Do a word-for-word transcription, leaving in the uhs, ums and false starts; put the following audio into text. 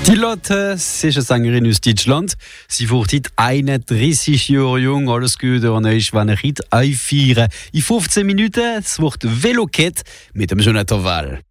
Die Lotte ist eine Sängerin aus Deutschland. Sie wird einunddreißig Jahre jung. Alles Gute an euch, wenn ihr heute einfeiern. In fünfzehn Minuten, es wird Velokett mit dem Jonathan Wall.